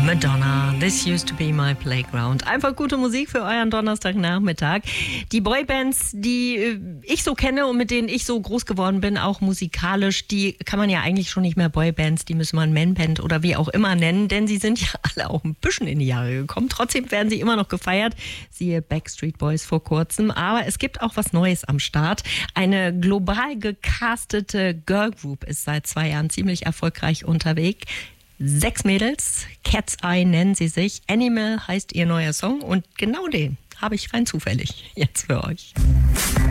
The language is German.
Madonna, This Used to Be My Playground. Einfach gute Musik für euren Donnerstagnachmittag. Die Boybands, die ich so kenne und mit denen ich so groß geworden bin, auch musikalisch, die kann man ja eigentlich schon nicht mehr Boybands, die müssen man Manband oder wie auch immer nennen, denn sie sind ja alle auch ein bisschen in die Jahre gekommen. Trotzdem werden sie immer noch gefeiert, siehe Backstreet Boys vor kurzem. Aber es gibt auch was Neues am Start. Eine global gecastete Girlgroup ist seit 2 Jahren ziemlich erfolgreich unterwegs. 6 Mädels, Cat's Eye nennen sie sich. Animal heißt ihr neuer Song und genau den habe ich rein zufällig jetzt für euch.